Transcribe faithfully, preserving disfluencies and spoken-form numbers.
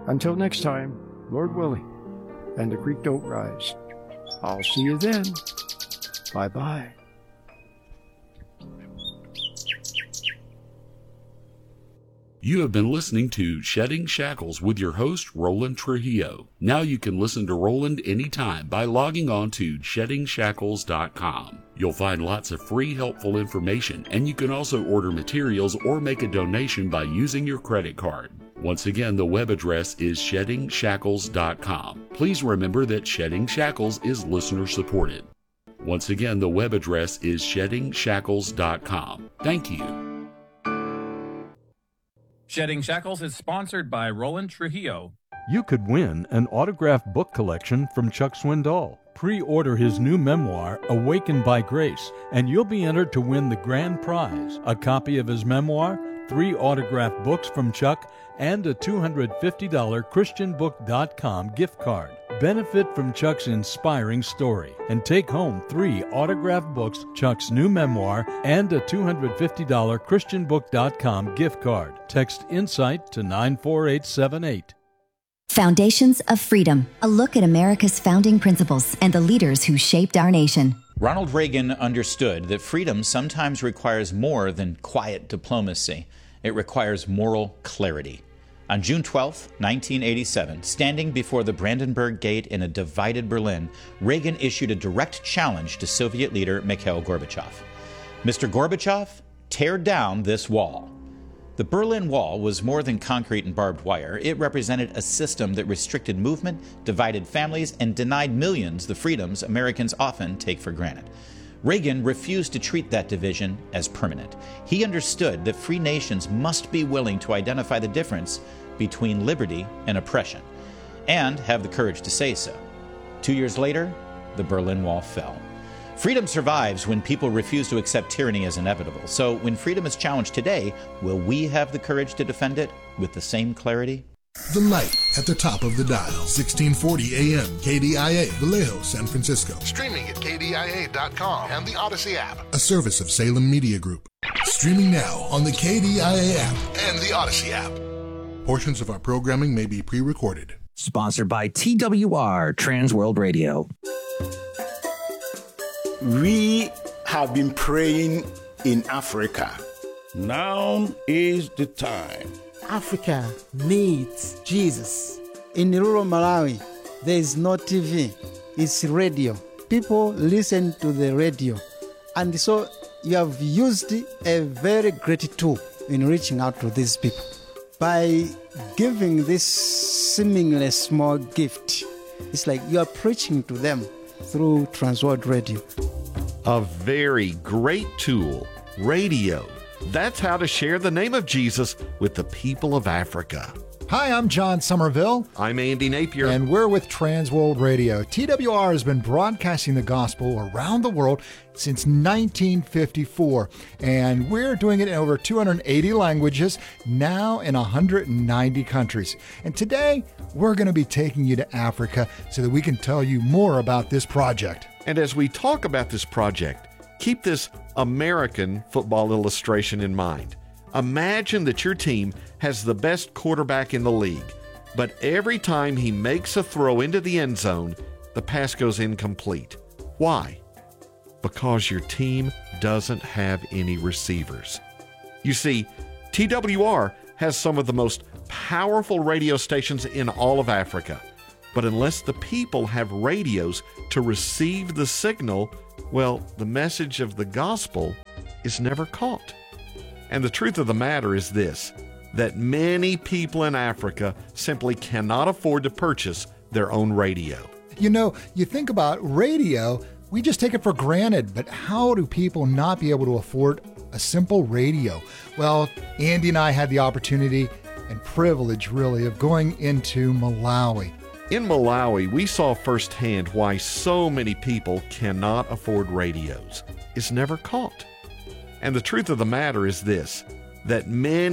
Until next time, Lord willing, and the creek don't rise. I'll see you then. Bye-bye. You have been listening to Shedding Shackles with your host, Roland Trujillo. Now you can listen to Roland anytime by logging on to shedding shackles dot com. You'll find lots of free, helpful information, and you can also order materials or make a donation by using your credit card. Once again, the web address is shedding shackles dot com. Please remember that Shedding Shackles is listener supported. Once again, the web address is shedding shackles dot com. Thank you. Shedding Shackles is sponsored by Roland Trujillo. You could win an autographed book collection from Chuck Swindoll. Pre-order his new memoir, Awakened by Grace, and you'll be entered to win the grand prize, a copy of his memoir, three autographed books from Chuck, and a two hundred fifty dollars christian book dot com gift card. Benefit from Chuck's inspiring story and take home three autographed books, Chuck's new memoir, and a two hundred fifty dollars christian book dot com gift card. Text INSIGHT to nine four eight seven eight. Foundations of Freedom, a look at America's founding principles and the leaders who shaped our nation. Ronald Reagan understood that freedom sometimes requires more than quiet diplomacy. It requires moral clarity. On June twelfth, nineteen eighty-seven, standing before the Brandenburg Gate in a divided Berlin, Reagan issued a direct challenge to Soviet leader Mikhail Gorbachev. Mister Gorbachev, tear down this wall. The Berlin Wall was more than concrete and barbed wire. It represented a system that restricted movement, divided families, and denied millions the freedoms Americans often take for granted. Reagan refused to treat that division as permanent. He understood that free nations must be willing to identify the difference between liberty and oppression, and have the courage to say so. Two years later, the Berlin Wall fell. Freedom survives when people refuse to accept tyranny as inevitable. So when freedom is challenged today, will we have the courage to defend it with the same clarity? The light at the top of the dial, sixteen forty A M, K D I A, Vallejo, San Francisco. Streaming at K D I A dot com and the Odyssey app. A service of Salem Media Group. Streaming now on the K D I A app and the Odyssey app. Portions of our programming may be pre-recorded. Sponsored by T W R Trans World Radio. We have been praying in Africa. Now is the time. Africa needs Jesus. In rural Malawi, there is no T V. It's radio. People listen to the radio. And so you have used a very great tool in reaching out to these people. By giving this seemingly small gift, it's like you are preaching to them through Transworld Radio. A very great tool, radio. That's how to share the name of Jesus with the people of Africa. Hi, I'm John Somerville. I'm Andy Napier. And we're with Transworld Radio. T W R has been broadcasting the gospel around the world since nineteen fifty-four. And we're doing it in over two hundred eighty languages, now in one hundred ninety countries. And today, we're going to be taking you to Africa so that we can tell you more about this project. And as we talk about this project, keep this American football illustration in mind. Imagine that your team has the best quarterback in the league, but every time he makes a throw into the end zone, the pass goes incomplete. Why? Because your team doesn't have any receivers. You see, T W R has some of the most powerful radio stations in all of Africa, but unless the people have radios to receive the signal, well, the message of the gospel is never caught. And the truth of the matter is this, that many people in Africa simply cannot afford to purchase their own radio. You know, you think about radio, we just take it for granted, but how do people not be able to afford a simple radio? Well, Andy and I had the opportunity and privilege, really, of going into Malawi. In Malawi, we saw firsthand why so many people cannot afford radios. It's never caught. And the truth of the matter is this, that many